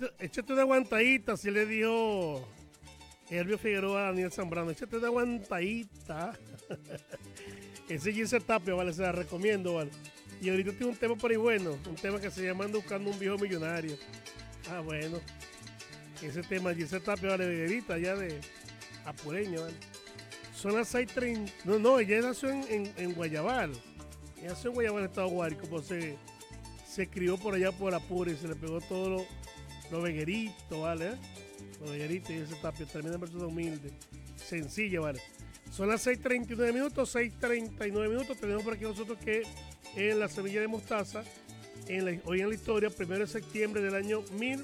échate una aguantadita, si le dijo Elvio Figueroa a Daniel Zambrano, échate una aguantadita. Ese Gilce Tapia, vale, se la recomiendo, vale. Y ahorita tiene un tema por ahí bueno, un tema que se llama Ando buscando un viejo millonario. Ah, bueno, ese tema, Gilce Tapia, vale, de Guerita, ya de Apureño, vale. Son las 6:30. No, no, ella nació en Guayabal. Ella nació en Guayabal, Estado Guárico, pues se crió por allá por Apure y se le pegó todo lo veguerito, ¿vale? Los vegueritos y ese Tapia, tremenda persona humilde, sencilla, ¿vale? Son las 6:39 minutos, 6:39 minutos. Tenemos por aquí nosotros que en la semilla de mostaza, hoy en la historia, 1 de septiembre del año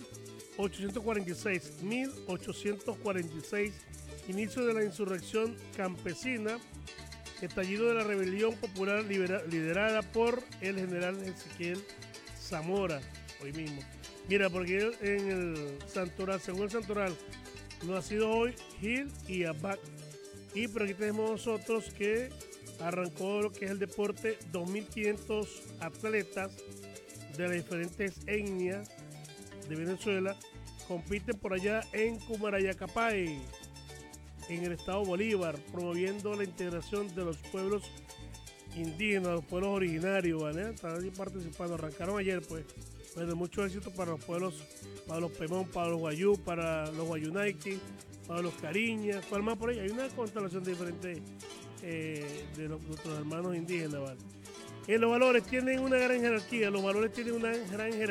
1846, inicio de la insurrección campesina, estallido de la rebelión popular liderada por el general Ezequiel Zamora, hoy mismo. Mira, porque en el Santoral, según el Santoral, no ha sido hoy Gil y Abac. Y por aquí tenemos nosotros que arrancó lo que es el deporte, 2.500 atletas de las diferentes etnias de Venezuela compiten por allá en Cumarayacapay, en el estado Bolívar, promoviendo la integración de los pueblos indígenas, los pueblos originarios, ¿vale? Están ahí participando, arrancaron ayer, pues. Bueno, mucho éxito para los pueblos, para los Pemón, para los Guayú, para los Guayunaiki, para los Cariñas, ¿cuál más por ahí? Hay una constelación diferente de nuestros hermanos indígenas, ¿vale? Los valores tienen una gran jerarquía, los valores tienen una gran jerarquía.